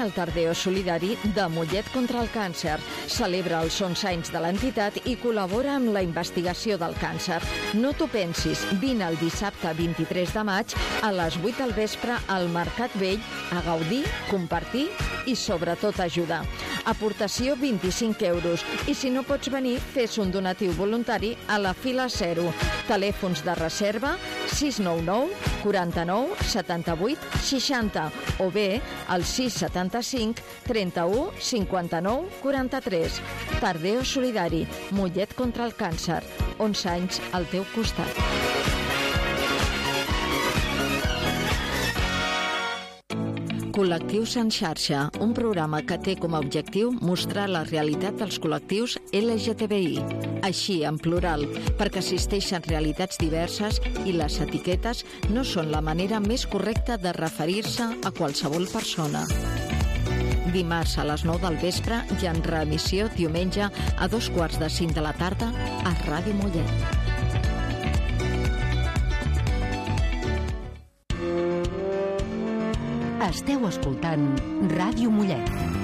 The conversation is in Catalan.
el Tardeo Solidari de Mollet contra el càncer. Celebra els 11 anys de l'entitat i col·labora amb la investigació del càncer. No t'ho pensis, vine el dissabte 23 de maig a les 8 del vespre al Mercat Vell a gaudir, compartir i sobretot ajudar. Aportació 25 euros i si no pots venir, fes un donatiu voluntari a la fila 0. Telèfons de reserva 699 49 78 60 o bé al 675 31 59 43. Tardeo Solidari, Mollet contra el càncer. 11 anys al teu costat. Col·lectius en xarxa, un programa que té com a objectiu mostrar la realitat dels col·lectius LGTBI, així en plural, perquè existeixen realitats diverses i les etiquetes no són la manera més correcta de referir-se a qualsevol persona. Dimarts a les 9 del vespre i en reemissió diumenge a 14:45 de la tarda a Ràdio Mollet. Esteu escoltant Ràdio Mollet.